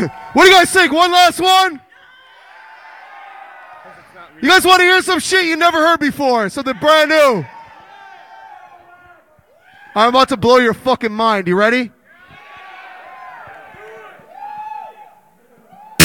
What do you guys think? One last one? You guys want to hear some shit you never heard before? Something brand new. I'm about to blow your fucking mind. You ready?